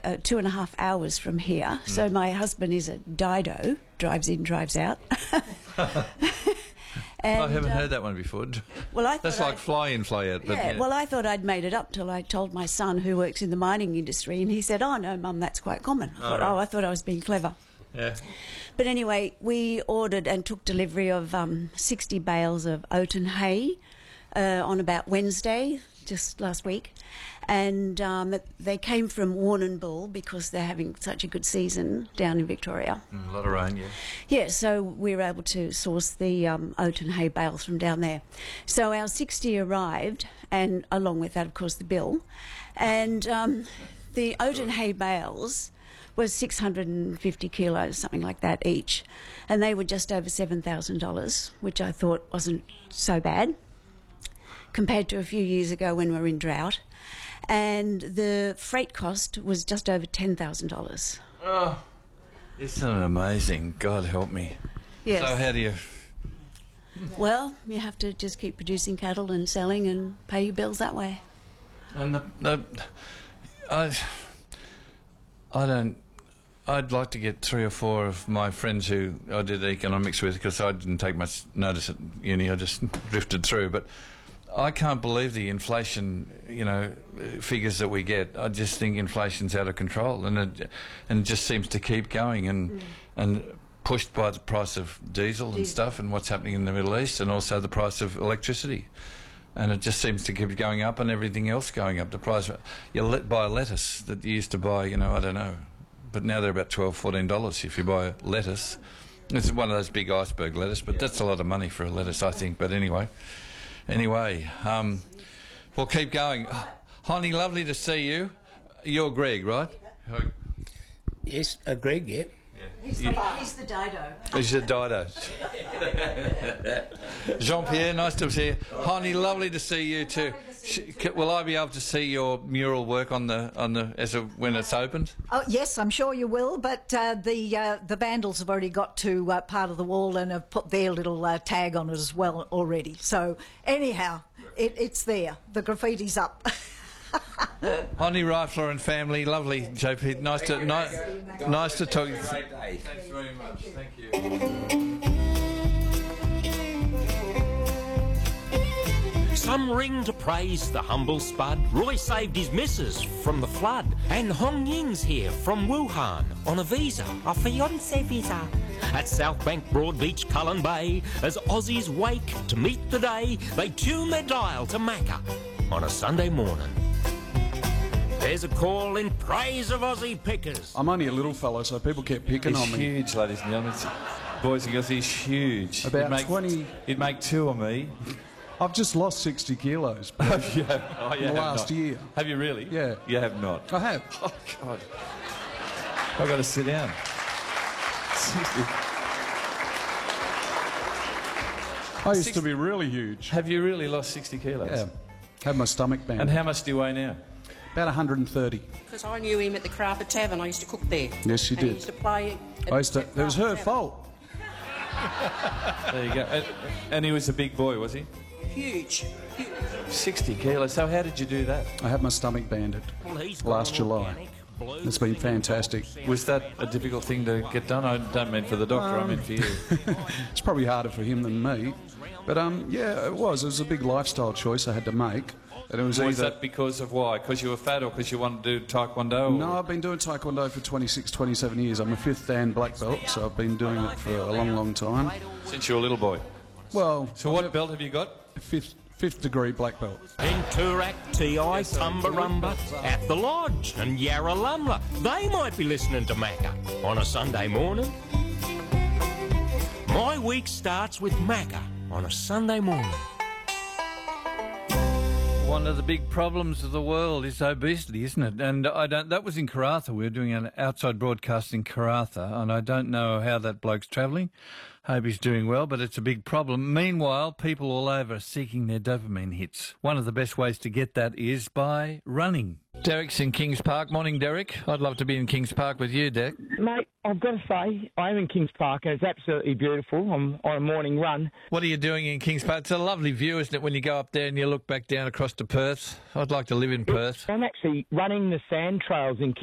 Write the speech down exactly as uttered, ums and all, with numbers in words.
uh, two and a half hours from here. Mm. So my husband is a Dido, drives in, drives out. And, I haven't uh, heard that one before. Well, I That's like I'd, fly in, fly out. But yeah, yeah, well, I thought I'd made it up till I told my son, who works in the mining industry, and he said, "Oh no, Mum, that's quite common." I thought, right. Oh, I thought I was being clever. Yeah. But anyway, we ordered and took delivery of um, sixty bales of oaten hay uh, on about Wednesday, just last week. And um, they came from Warrnambool because they're having such a good season down in Victoria. Mm, a lot of rain, yeah. Yeah, so we were able to source the um, oaten hay bales from down there. So our sixty arrived, and along with that, of course, the bill. And um, the oaten hay bales was six hundred fifty kilos, something like that each. And they were just over seven thousand dollars, which I thought wasn't so bad compared to a few years ago when we were in drought. And the freight cost was just over ten thousand dollars. Oh, isn't it amazing? God help me. Yes. So how do you... Well, you have to just keep producing cattle and selling and pay your bills that way. And the, the, I, I don't... I'd like to get three or four of my friends who I did economics with, because I didn't take much notice at uni, I just drifted through, but I can't believe the inflation, you know, figures that we get. I just think inflation's out of control, and it, and it just seems to keep going, and mm. and pushed by the price of diesel, diesel and stuff, and what's happening in the Middle East, and also the price of electricity. And it just seems to keep going up, and everything else going up. The price, you let buy lettuce that you used to buy, you know, I don't know, but now they're about twelve, fourteen dollars if you buy lettuce. It's one of those big iceberg lettuce, but yeah. That's a lot of money for a lettuce, I think. But anyway, anyway, um, we'll keep going. Honey, lovely to see you. You're Greg, right? Yes, uh, Greg, yeah. He's, the, he's the Dido. He's the Dido. Jean-Pierre, nice to see you. Honey, lovely to see you too. Will I be able to see your mural work on the on the as a, when it's opened? Oh yes, I'm sure you will. But uh, the uh, the vandals have already got to uh, part of the wall and have put their little uh, tag on it as well already. So anyhow, it, it's there. The graffiti's up. Honey Rifler and family, lovely, J P. Nice to nice, nice to talk. Great day. Thanks very much. Thank you. Some ring to praise the humble spud. Roy saved his missus from the flood. And Hong Ying's here from Wuhan on a visa, a fiancé visa. At South Bank, Broadbeach, Cullen Bay, as Aussies wake to meet the day, they tune their dial to Macca on a Sunday morning. There's a call in praise of Aussie pickers. I'm only a little fella, so people kept picking He's on me. huge, ladies and gentlemen. Boys and girls, he's huge. About he'd make, twenty... He'd make two of me. I've just lost sixty kilos Oh, yeah. Oh, in the last not. year. Have you really? Yeah. You have not? I have. Oh, God. I've got to sit down. sixty. I used Six... to be really huge. Have you really lost sixty kilos? Yeah. Had my stomach band. And how much do you weigh now? About one hundred thirty. Because I knew him at the Crawford Tavern. I used to cook there. Yes, you and did. He used to play. At I used to. It was her Tavern. fault. There you go. And, and he was a big boy, was he? Huge. Huge. sixty kilos. So how did you do that? I had my stomach banded last July. It's been fantastic. Was that a difficult thing to get done? I don't mean for the doctor, Um, I mean for you. It's probably harder for him than me. But um, yeah, it was. It was a big lifestyle choice I had to make. And it was, was either... that because of why? Because you were fat or because you wanted to do Taekwondo? Or? No, I've been doing Taekwondo for twenty-six, twenty-seven years. I'm a fifth Dan black belt, so I've been doing it for a long, long time. Since you were a little boy? Well... So what belt have you got? Fifth, fifth degree black belt. In Toorak, T I, Tumbarumba, at the Lodge and Yarralumla. They might be listening to Macca on a Sunday morning. My week starts with Macca on a Sunday morning. One of the big problems of the world is obesity, isn't it? And I don't. That was in Karratha. We were doing an outside broadcast in Karratha, and I don't know how that bloke's travelling. Hope he's doing well, but it's a big problem. Meanwhile, people all over are seeking their dopamine hits. One of the best ways to get that is by running. Derek's in Kings Park. Morning, Derek. I'd love to be in Kings Park with you, Derek. Mate, I've got to say, I am in Kings Park and it's absolutely beautiful. I'm on a morning run. What are you doing in Kings Park? It's a lovely view, isn't it, when you go up there and you look back down across to Perth? I'd like to live in Perth. I'm actually running the sand trails in Kings